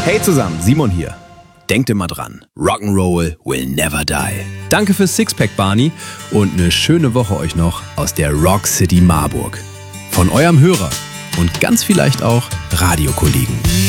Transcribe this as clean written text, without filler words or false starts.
Hey zusammen, Simon hier. Denkt immer dran, Rock'n'Roll will never die. Danke fürs Sixpack, Barney, und eine schöne Woche euch noch aus der Rock City Marburg. Von eurem Hörer und ganz vielleicht auch Radiokollegen.